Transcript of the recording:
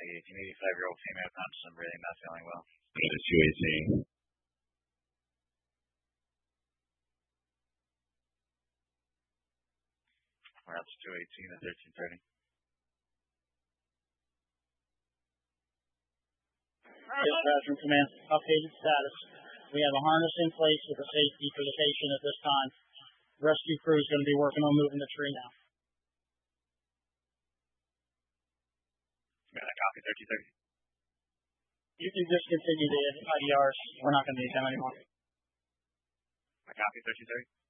The 85-year-old female conscious and breathing, not feeling well. Go to 218. We're out to 218 at 13:30. Dispatch from command. Updated status. We have a harness in place with a safety for the patient at this time. Rescue crew is going to be working on moving the tree now. Copy 13:30. You can discontinue the IDRs. We're not going to need them anymore. Copy 13:30.